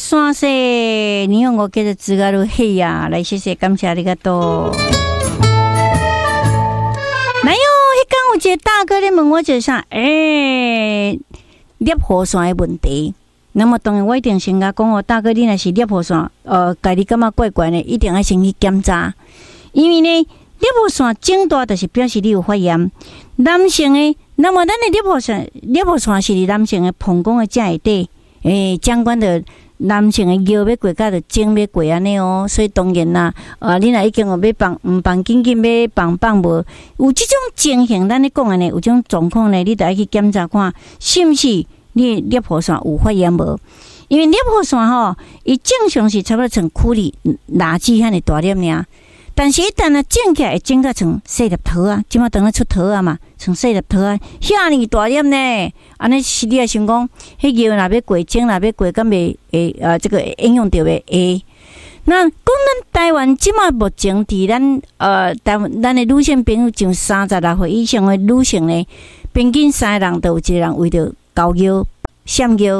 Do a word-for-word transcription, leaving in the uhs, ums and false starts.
山西，你用我给的资格都黑呀，来谢谢，感谢你个多。哪有？迄天有一个大哥咧问我一啥？诶，裂河线的问题。那么当然，我一定先甲讲哦，大哥，你若是裂河线，呃，家己感觉怪怪的，一定要先去检查，因为呢，裂河线整大就是表示你有发炎。男性的，那么咱的裂河线，裂河线是男性的膀胱的正下底，诶，相关的。男性的腰要过，甲着颈要过安尼哦，所以当然啦，呃，你若已经有要放，毋放紧紧要放放无，有即种情形，咱咧讲的呢，有种状况呢，你著爱去检查看，是毋是你裂河线有发炎无？因为裂河线吼，伊正常是差不多像躯里垃圾遐尼大粒尔，但是一旦啊整起来会整甲像细粒桃啊，即马当咧出桃啊嘛，像细粒桃啊，遐尼大粒呢。安尼是你也想讲，迄药若要过精，若要过，敢袂会呃这个应用到袂会？那讲咱台湾即马目前伫咱呃台湾咱的女性朋友，就三十六岁以上的女性呢，平均三个人都有一个人为着高腰、闪腰。